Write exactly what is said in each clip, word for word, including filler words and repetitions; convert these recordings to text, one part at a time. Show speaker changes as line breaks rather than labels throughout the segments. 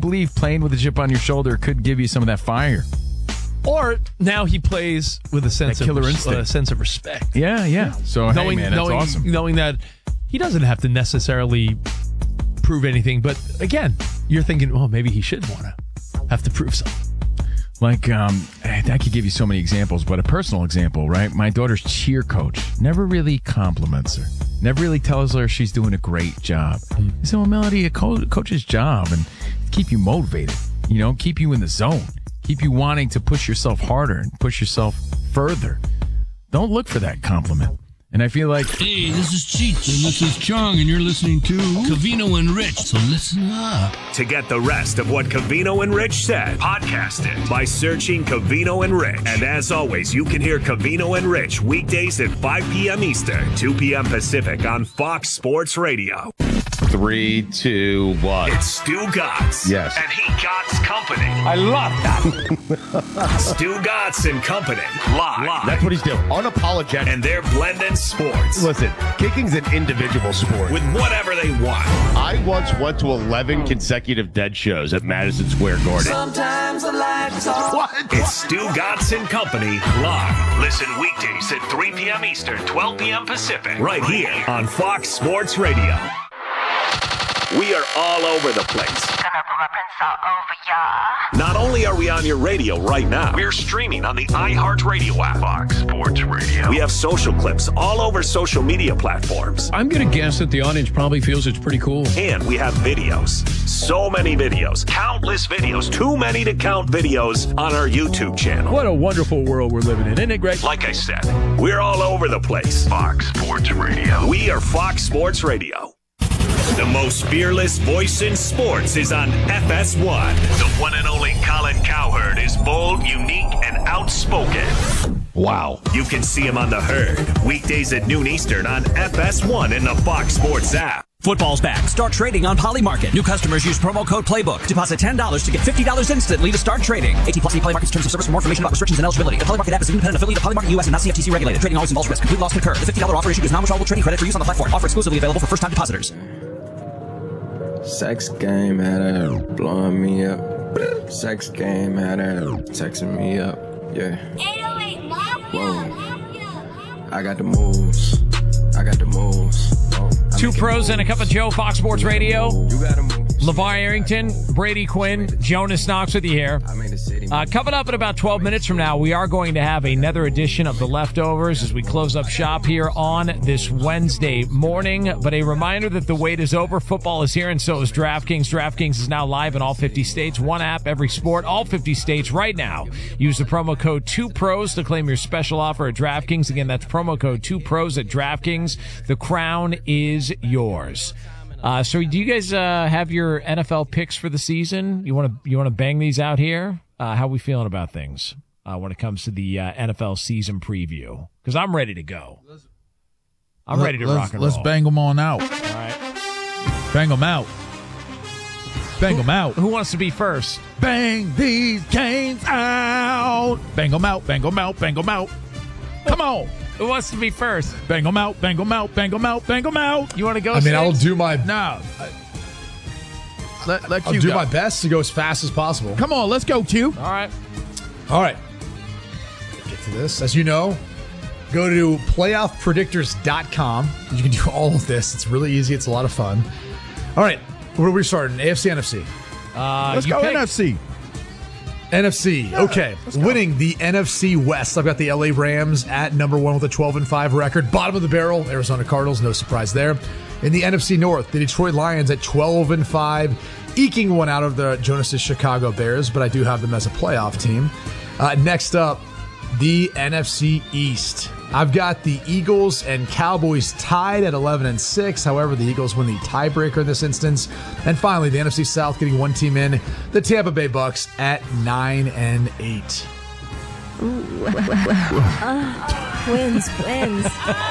believe playing with a chip on your shoulder could give you some of that fire.
Or now he plays with a sense
that killer
of
instinct.
a sense of respect.
Yeah, yeah. So
knowing,
hey, man, that's
knowing,
awesome.
knowing that he doesn't have to necessarily prove anything, but again, you're thinking, well, maybe he should want to have to prove something.
Like, um, I could give you so many examples, but a personal example, right? My daughter's cheer coach never really compliments her, never really tells her she's doing a great job. Mm. I said, well, Melody, a co- coach's job and keep you motivated, you know, keep you in the zone, keep you wanting to push yourself harder and push yourself further. Don't look for that compliment. And I feel like...
Hey, this is Cheech, and this is Chong, and you're listening to Covino and Rich, so listen up.
To get the rest of what Covino and Rich said, podcast it by searching Covino and Rich. And as always, you can hear Covino and Rich weekdays at five p.m. Eastern, two p.m. Pacific on Fox Sports Radio.
Three, two, one.
It's Stu Gatz.
Yes.
And he Gatz Company.
I love that.
Stu Gatz and Company. Live. Live.
That's what he's doing. Unapologetic.
And they're blending sports.
Listen, kicking's an individual sport.
With whatever they want.
I once went to eleven consecutive dead shows at Madison Square Garden.
Sometimes I like to talk.
What?
It's Stu Gatz and Company live. Listen weekdays at three p.m. Eastern, twelve p.m. Pacific. Right here on Fox Sports Radio. We are all over the place.
Gonna put my prints all over ya.
Not only are we on your radio right now, we're streaming on the iHeartRadio app. Fox Sports Radio. We have social clips all over social media platforms.
I'm going to guess that the audience probably feels it's pretty cool.
And we have videos. So many videos. Countless videos. Too many to count videos on our YouTube channel.
What a wonderful world we're living in, isn't it great?
Like I said, we're all over the place. Fox Sports Radio. We are Fox Sports Radio. The most fearless voice in sports is on F S one. The one and only Colin Cowherd is bold, unique, and outspoken.
Wow.
You can see him on The Herd, weekdays at noon Eastern on F S one in the Fox Sports app.
Football's back. Start trading on Polymarket. New customers use promo code Playbook. Deposit ten dollars to get fifty dollars instantly to start trading. eighteen plus Polymarket's terms of service. For more information about restrictions and eligibility. The Polymarket app is an independent affiliate of Polymarket U S and not C F T C regulated. Trading always involves risk. Complete loss concur. The fifty dollars offer issued is non-withdrawable trading credit for use on the platform. Offer exclusively available for first-time depositors.
Sex game had her blowing me up. Sex game had her texting me up. Yeah. Whoa. I got the moves. I got the moves. Oh,
Two pros and a cup of Joe, Fox Sports Radio.
You got to move.
LeVar Arrington, Brady Quinn, Jonas Knox with you here. Uh, coming up in about twelve minutes from now, we are going to have another edition of The Leftovers as we close up shop here on this Wednesday morning. But a reminder that the wait is over. Football is here, and so is DraftKings. DraftKings is now live in all fifty states. One app, every sport, all fifty states right now. Use the promo code two pros to claim your special offer at DraftKings. Again, that's promo code two pros at DraftKings. The crown is yours. Uh, so do you guys uh, have your N F L picks for the season? You want to you want to bang these out here? Uh, how are we feeling about things uh, when it comes to the uh, N F L season preview? Because I'm ready to go. I'm
Let,
ready to
let's,
rock and
let's
roll.
Let's bang them on out.
All right.
Bang them out. Bang them out.
Who wants to be first?
Bang these games out. Bang them out. Bang them out. Bang them out. Come on.
Who wants to be first?
Bang them out. Bang them out. Bang them out. Bang them out.
You want to go?
I mean,
six?
I'll do my
No. Let, let
I'll
Q
do
go.
my best to go as fast as possible.
Come on, let's go, Q.
All right.
All right. Get to this. As you know, go to playoff predictors dot com. You can do all of this. It's really easy. It's a lot of fun. All right. Where are we starting? A F C, N F C?
Uh,
Let's
you
go
pick.
N F C.
N F C.
Yeah,
okay. Winning the N F C West. I've got the L A Rams at number one with a twelve and five record. Bottom of the barrel, Arizona Cardinals. No surprise there. In the N F C North, the Detroit Lions at twelve and five, eking one out of the Jonas' Chicago Bears, but I do have them as a playoff team. Uh, next up, the N F C East. I've got the Eagles and Cowboys tied at eleven and six. However, the Eagles win the tiebreaker in this instance. And finally, the N F C South getting one team in, the Tampa Bay Bucks at nine and eight.
Ooh. uh, wins, wins.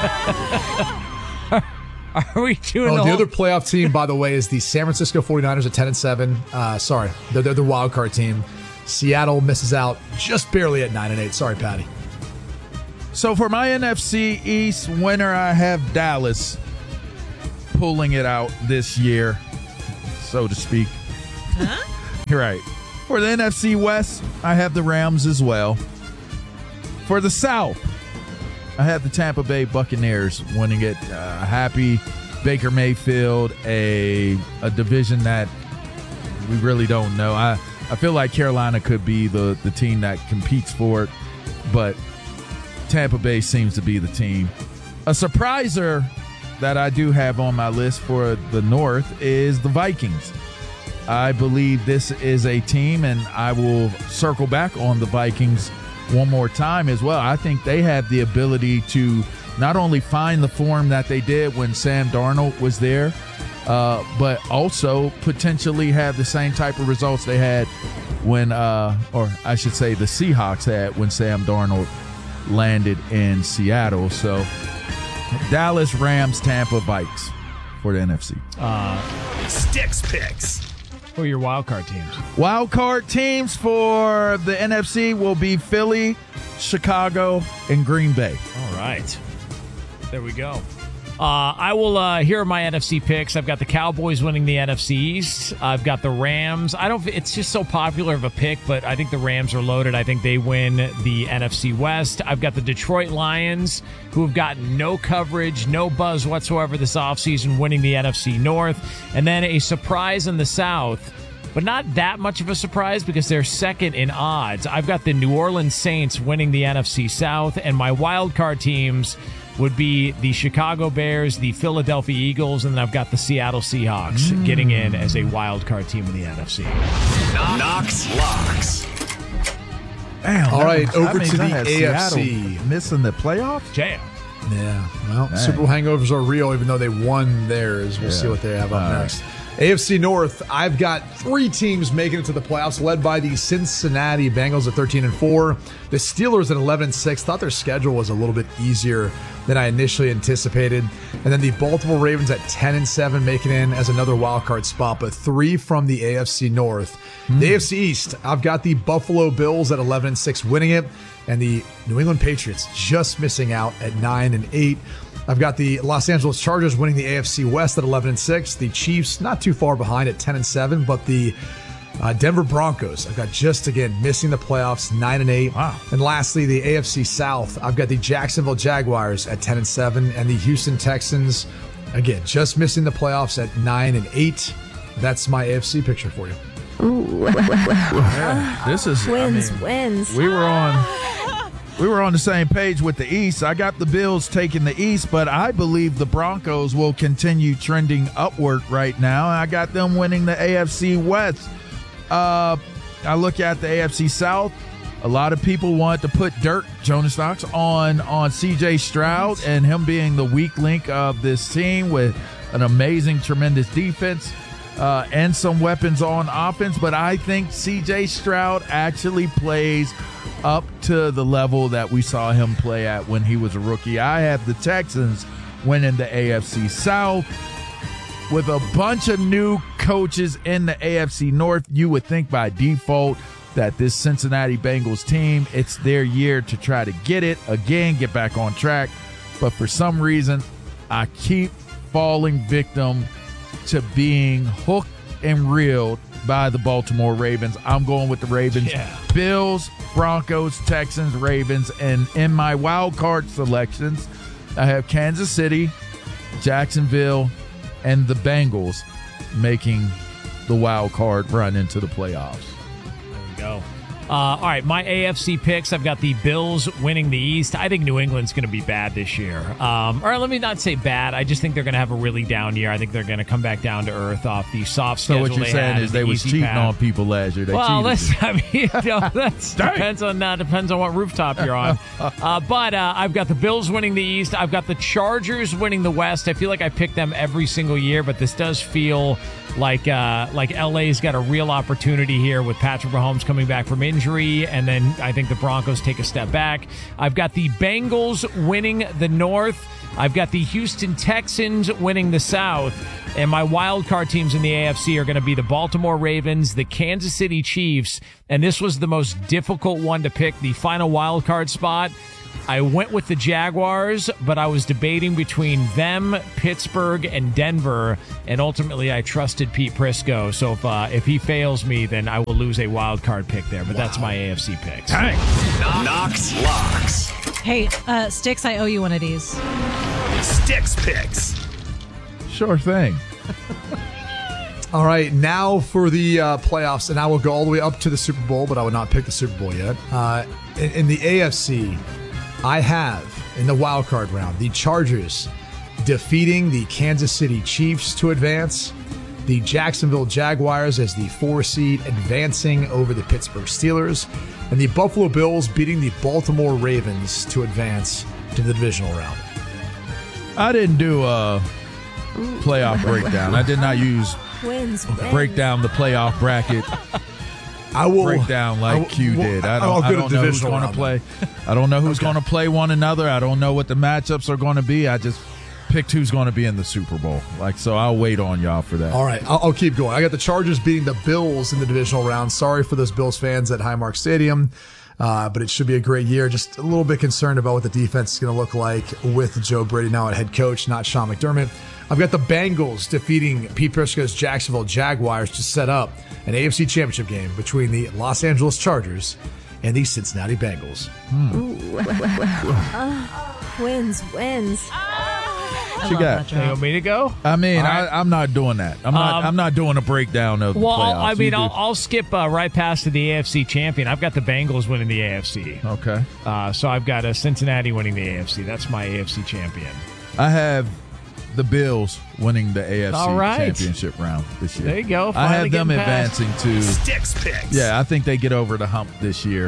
Are we doing
oh,
the,
the
whole-
other playoff team, by the way, is the San Francisco forty-niners at ten and seven. Uh, sorry, they're, they're the wild card team. Seattle misses out just barely at nine and eight. Sorry, Patty.
So for my N F C East winner, I have Dallas pulling it out this year, so to speak.
Huh?
Right. For the N F C West, I have the Rams as well. For the South, I have the Tampa Bay Buccaneers winning it. Uh, happy Baker Mayfield, a a division that we really don't know. I, I feel like Carolina could be the, the team that competes for it, but Tampa Bay seems to be the team. A surpriser that I do have on my list for the North is the Vikings. I believe this is a team, and I will circle back on the Vikings one more time as well. I think they have the ability to not only find the form that they did when Sam Darnold was there, uh, but also potentially have the same type of results they had when, uh, or I should say the Seahawks had when Sam Darnold landed in Seattle. So Dallas, Rams, Tampa, Vikes for the N F C.
Uh,
Sticks picks.
Who are your wild card teams?
Wild card teams for the N F C will be Philly, Chicago, and Green Bay.
All right. There we go. Uh, I will, uh, here are my N F C picks. I've got the Cowboys winning the N F C East. I've got the Rams. I don't, it's just so popular of a pick, but I think the Rams are loaded. I think they win the N F C West. I've got the Detroit Lions, who have gotten no coverage, no buzz whatsoever this offseason, winning the N F C North. And then a surprise in the South, but not that much of a surprise because they're second in odds. I've got the New Orleans Saints winning the N F C South, and my wild card teams would be the Chicago Bears, the Philadelphia Eagles, and then I've got the Seattle Seahawks mm. getting in as a wild card team in the N F C.
Knox Locks.
Damn,
All right, over
means
to
I
the
had
A F C.
Seattle missing the playoffs?
Jam.
Yeah, well,
Dang.
Super Bowl hangovers are real, even though they won theirs. We'll
Yeah.
see what they have up
All
next. A F C North, I've got three teams making it to the playoffs, led by the Cincinnati Bengals at thirteen and four. The Steelers at eleven and six. Thought their schedule was a little bit easier than I initially anticipated. And then the Baltimore Ravens at ten and seven, making in as another wild card spot, but three from the A F C North. Mm. The A F C East, I've got the Buffalo Bills at eleven and six winning it, and the New England Patriots just missing out at nine and eight. I've got the Los Angeles Chargers winning the A F C West at eleven and six. The Chiefs not too far behind at ten and seven, but the uh, Denver Broncos, I've got just again missing the playoffs, nine and eight.
Wow.
And lastly, the A F C South, I've got the Jacksonville Jaguars at ten and seven, and the Houston Texans, again, just missing the playoffs at nine and eight. That's my A F C picture for you.
Ooh.
Yeah, this is
Wins,
I mean,
wins.
We were on we were on the same page with the East. I got the Bills taking the East, but I believe the Broncos will continue trending upward right now. I got them winning the A F C West. Uh, I look at the A F C South. A lot of people want to put dirt, Jonas Knox, on on C J Stroud and him being the weak link of this team with an amazing, tremendous defense. Uh, and some weapons on offense, but I think C J Stroud actually plays up to the level that we saw him play at when he was a rookie. I have the Texans winning the A F C South. With a bunch of new coaches in the A F C North, you would think by default that this Cincinnati Bengals team, it's their year to try to get it again, get back on track. But for some reason, I keep falling victim to being hooked and reeled by the Baltimore Ravens. I'm going with the Ravens.
Yeah.
Bills, Broncos, Texans, Ravens. And in my wild card selections, I have Kansas City, Jacksonville, and the Bengals making the wild card run into the playoffs.
There we go. Uh, all right, my A F C picks. I've got the Bills winning the East. I think New England's going to be bad this year. Um, or let me not say bad. I just think they're going to have a really down year. I think they're going to come back down to earth off the soft
So
schedule.
what you're
they
saying
had
is
and
they
the
was
easy
cheating
path.
on people last year. They
well,
cheated.
listen, I mean, you know, that depends on uh, depends on what rooftop you're on. Uh, but uh, I've got the Bills winning the East. I've got the Chargers winning the West. I feel like I pick them every single year, but this does feel like uh, like L A's got a real opportunity here with Patrick Mahomes coming back from injury, and then I think the Broncos take a step back. I've got the Bengals winning the North. I've got the Houston Texans winning the South. And my wild card teams in the A F C are going to be the Baltimore Ravens, the Kansas City Chiefs, and this was the most difficult one to pick, the final wild card spot. I went with the Jaguars, but I was debating between them, Pittsburgh, and Denver, and ultimately I trusted Pete Prisco. So if uh, if he fails me, then I will lose a wild card pick there. But wow. That's my A F C picks.
Dang. Knox locks.
Hey, uh, Sticks, I owe you one of these.
Sticks picks.
Sure thing.
All right, now for the uh, playoffs, and I will go all the way up to the Super Bowl, but I would not pick the Super Bowl yet. Uh, in, in the A F C, I have, in the wild card round, the Chargers defeating the Kansas City Chiefs to advance, the Jacksonville Jaguars as the four seed advancing over the Pittsburgh Steelers, and the Buffalo Bills beating the Baltimore Ravens to advance to the divisional round.
I didn't do a playoff breakdown. I did not use
Wins,
break down the playoff bracket.
I will
break down like
will,
Q did. I don't,
I'll
I don't know who's going to play. I don't know who's okay. going to play one another. I don't know what the matchups are going to be. I just picked who's going to be in the Super Bowl. Like so, I'll wait on y'all for that.
All right, I'll, I'll keep going. I got the Chargers beating the Bills in the divisional round. Sorry for those Bills fans at Highmark Stadium, uh, but it should be a great year. Just a little bit concerned about what the defense is going to look like with Joe Brady now at head coach, not Sean McDermott. I've got the Bengals defeating Pete Prisco's Jacksonville Jaguars to set up an A F C championship game between the Los Angeles Chargers and the Cincinnati Bengals.
Hmm. Ooh. uh, wins, wins.
What you got?
You want me to go?
I mean,
right.
I, I'm not doing that. I'm not.
Um,
I'm not doing a breakdown of.
Well,
the playoffs.
I mean,
You
I'll,
do.
I'll skip uh, right past to the A F C champion. I've got the Bengals winning the A F C.
Okay.
Uh, so I've got uh, Cincinnati winning the A F C. That's my A F C champion.
I have the Bills winning the A F C
All right.
championship round this year.
There you go.
I have them
getting past.
advancing to
Sticks picks.
Yeah, I think they get over the hump this year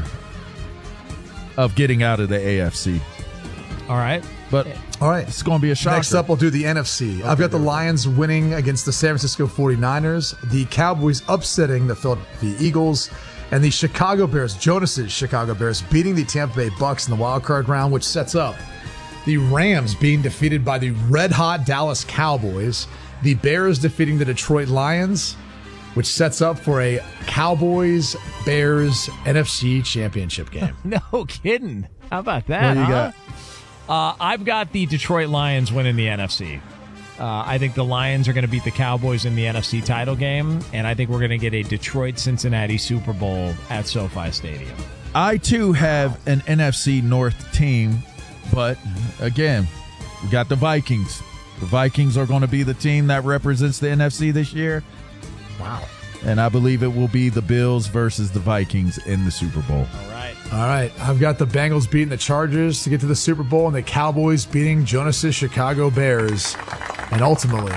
of getting out of the A F C.
All right.
But
all right,
it's going to be a shocker.
Next up, we'll do the N F C. Okay, I've got the Lions winning against the San Francisco forty-niners, the Cowboys upsetting the Philadelphia Eagles, and the Chicago Bears, Jonas's Chicago Bears, beating the Tampa Bay Bucks in the wild card round, which sets up the Rams being defeated by the red-hot Dallas Cowboys, the Bears defeating the Detroit Lions, which sets up for a Cowboys-Bears N F C championship game.
No kidding. How about that?
What do you
huh?
got?
Uh, I've got the Detroit Lions winning the N F C. Uh, I think the Lions are going to beat the Cowboys in the N F C title game, and I think we're going to get a Detroit-Cincinnati Super Bowl at SoFi Stadium.
I, too, have an N F C North team, but, again, we got the Vikings. The Vikings are going to be the team that represents the N F C this year.
Wow.
And I believe it will be the Bills versus the Vikings in the Super Bowl.
All right.
All right. I've got the Bengals beating the Chargers to get to the Super Bowl, and the Cowboys beating Jonas's Chicago Bears. And ultimately,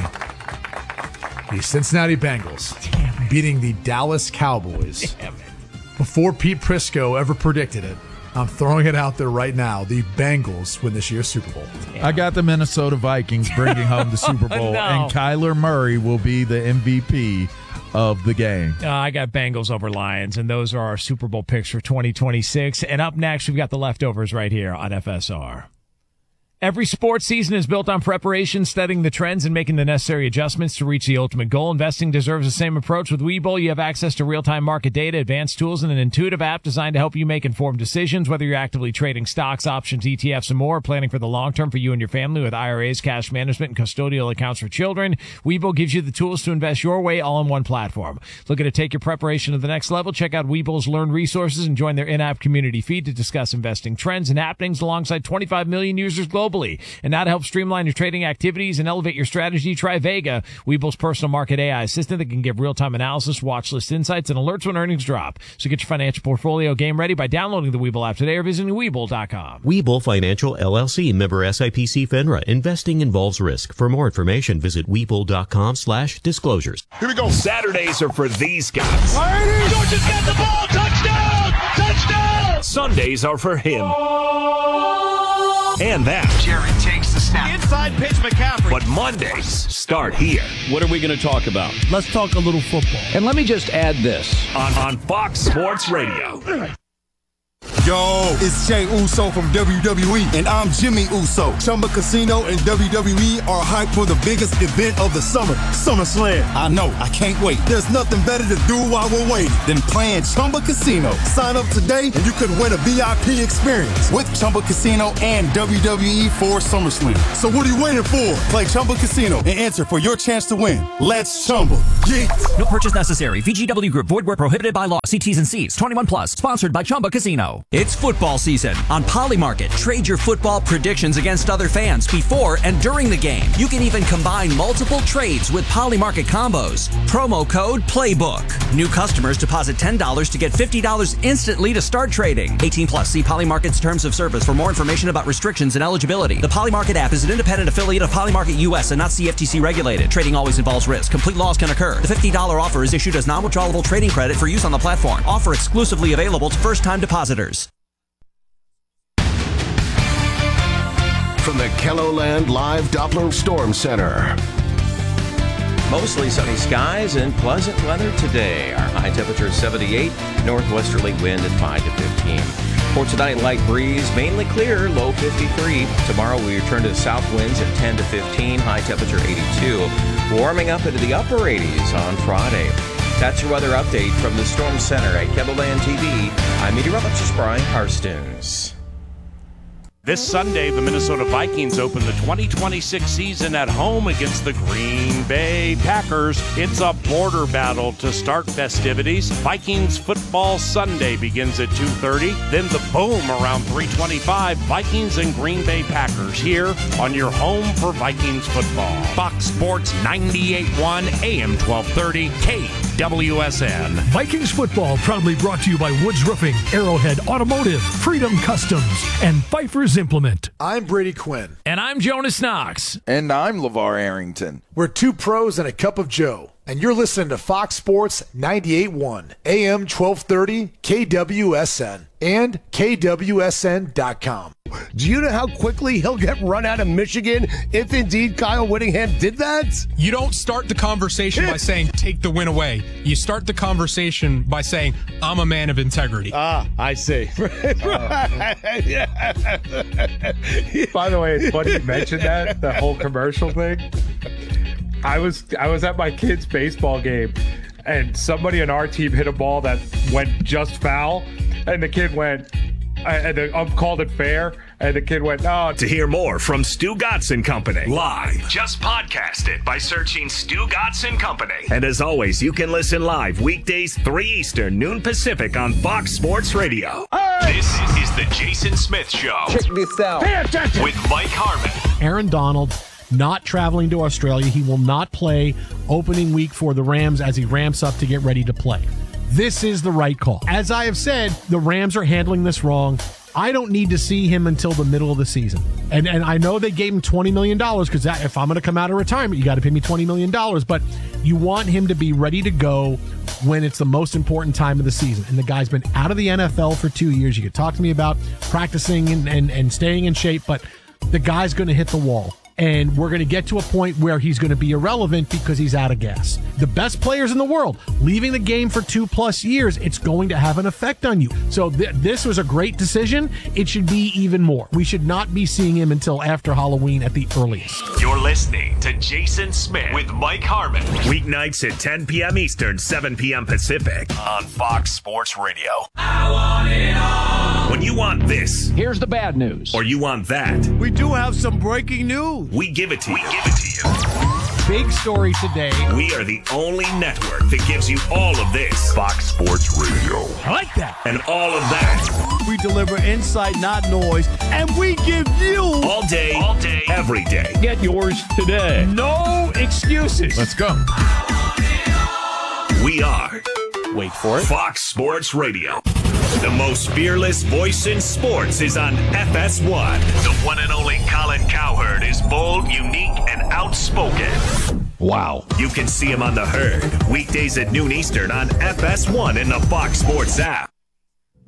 the Cincinnati Bengals beating the Dallas Cowboys.
Damn it.
Before Pete Prisco ever predicted it, I'm throwing it out there right now. The Bengals win this year's Super Bowl.
Yeah.
I got the Minnesota Vikings bringing home the Super Bowl,
No.
and Kyler Murray will be the M V P of the game.
Uh, I got Bengals over Lions, and those are our Super Bowl picks for twenty twenty-six. And up next, we've got the leftovers right here on F S R. Every sports season is built on preparation, studying the trends, and making the necessary adjustments to reach the ultimate goal. Investing deserves the same approach. With Webull, you have access to real-time market data, advanced tools, and an intuitive app designed to help you make informed decisions. Whether you're actively trading stocks, options, E T Fs, and more, or planning for the long term for you and your family with I R As, cash management, and custodial accounts for children, Webull gives you the tools to invest your way all in one platform. Looking to take your preparation to the next level? Check out Webull's Learn Resources and join their in-app community feed to discuss investing trends and happenings alongside twenty-five million users globally. And now to help streamline your trading activities and elevate your strategy, try Vega, Webull's personal market A I assistant that can give real-time analysis, watch list insights, and alerts when earnings drop. So get your financial portfolio game ready by downloading the Webull app today or visiting Webull dot com.
Webull Financial, L L C, member S I P C FINRA. Investing involves risk. For more information, visit Webull.com slash disclosures.
Here we go. Saturdays are for these guys.
Georgia's got the ball. Touchdown! Touchdown!
Sundays are for him. And that.
Jared takes the snap. Inside pitch, McCaffrey.
But Mondays start here.
What are we going to talk about?
Let's talk a little football.
And let me just add this.
On, on Fox Sports Radio.
Yo, it's Jey Uso from W W E, and I'm Jimmy Uso. Chumba Casino and W W E are hyped for the biggest event of the summer, SummerSlam. I know, I can't wait. There's nothing better to do while we're waiting than playing Chumba Casino. Sign up today and you could win a V I P experience with Chumba Casino and W W E for SummerSlam. So what are you waiting for? Play Chumba Casino and enter for your chance to win. Let's Chumba. Yeah.
No purchase necessary. V G W Group. Void where prohibited by law. See T's and C's. twenty-one plus. Sponsored by Chumba Casino. It's football season on Polymarket. Trade your football predictions against other fans before and during the game. You can even combine multiple trades with Polymarket combos. Promo code PLAYBOOK. New customers deposit ten dollars to get fifty dollars instantly to start trading. eighteen plus. See Polymarket's terms of service for more information about restrictions and eligibility. The Polymarket app is an independent affiliate of Polymarket U S and not C F T C regulated. Trading always involves risk. Complete loss can occur. The fifty dollars offer is issued as non-withdrawable trading credit for use on the platform. Offer exclusively available to first-time depositors.
From the KELOLAND Live Doppler Storm Center.
Mostly sunny skies and pleasant weather today. Our high temperature is seventy-eight, northwesterly wind at five to fifteen. For tonight, light breeze, mainly clear, low fifty-three. Tomorrow we return to south winds at ten to fifteen, high temperature eighty-two. Warming up into the upper eighties on Friday. That's your weather update from the Storm Center at KELOLAND T V. I'm meteorologist Brian Karstens.
This Sunday, the Minnesota Vikings open the twenty twenty-six season at home against the Green Bay Packers. It's a border battle to start festivities. Vikings Football Sunday begins at two thirty. Then the boom around three twenty-five. Vikings and Green Bay Packers here on your home for Vikings football. Fox Sports ninety-eight point one, A M twelve thirty, K W S N.
Vikings football proudly brought to you by Woods Roofing, Arrowhead Automotive, Freedom Customs, and Pfeiffer's Implement.
I'm Brady Quinn.
And I'm Jonas Knox.
And I'm LeVar Arrington.
We're two pros and a cup of Joe. And you're listening to Fox Sports ninety-eight point one, A M twelve thirty, K W S N, and K W S N dot com.
Do you know how quickly he'll get run out of Michigan if indeed Kyle Whittingham did that?
You don't start the conversation by saying, take the win away. You start the conversation by saying, I'm a man of integrity.
Ah, I see.
uh, yeah. By the way, it's funny you mentioned that, the whole commercial thing. I was I was at my kid's baseball game, and somebody on our team hit a ball that went just foul, and the kid went, and the ump called it fair, and the kid went, no.
To hear more from Stu Gotts Company live, just podcast it by searching Stu Gotts Company. And as always, you can listen live weekdays three Eastern, noon Pacific on Fox Sports Radio. Hey! This is the Jason Smith Show.
Check this out.
Pay attention. With Mike Harmon.
Aaron Donald not traveling to Australia. He will not play opening week for the Rams as he ramps up to get ready to play. This is the right call. As I have said, the Rams are handling this wrong. I don't need to see him until the middle of the season. And and I know they gave him twenty million dollars because if I'm going to come out of retirement, you got to pay me twenty million dollars. But you want him to be ready to go when it's the most important time of the season. And the guy's been out of the N F L for two years. You could talk to me about practicing and, and, and staying in shape, but the guy's going to hit the wall. And we're going to get to a point where he's going to be irrelevant because he's out of gas. The best players in the world, leaving the game for two plus years, it's going to have an effect on you. So th- this was a great decision. It should be even more. We should not be seeing him until after Halloween at the earliest.
You're listening to Jason Smith with Mike Harmon. Weeknights at ten p.m. Eastern, seven p.m. Pacific on Fox Sports Radio. I want it all. When you want this,
here's the bad news.
Or you want that,
we do have some breaking news.
We give it to you. We give it to you.
Big story today.
We are the only network that gives you all of this. Fox Sports Radio.
I like that.
And all of that.
We deliver insight, not noise. And we give you
all day, all day, every day.
Get yours today. No excuses.
Let's go.
We are.
Wait for it.
Fox Sports Radio. The most fearless voice in sports is on F S one. The one and only Colin Cowherd is bold, unique, and outspoken.
Wow.
You can see him on The Herd, weekdays at noon Eastern on F S one in the Fox Sports app.